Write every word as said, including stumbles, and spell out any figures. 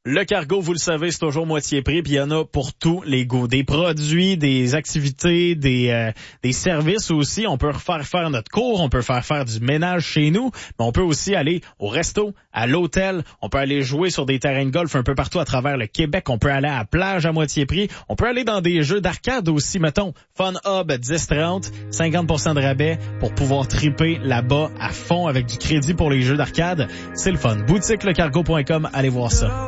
Le Cargo, vous le savez, c'est toujours moitié prix, puis il y en a pour tous les goûts. Des produits, des activités, des euh, des services aussi. On peut faire faire notre cours, on peut faire faire du ménage chez nous, mais on peut aussi aller au resto, à l'hôtel. On peut aller jouer sur des terrains de golf un peu partout à travers le Québec. On peut aller à la plage à moitié prix. On peut aller dans des jeux d'arcade aussi, mettons. Fun Hub dix trente, cinquante pour cent de rabais pour pouvoir triper là-bas à fond avec du crédit pour les jeux d'arcade. C'est le fun. Boutique le cargo point com, allez voir ça.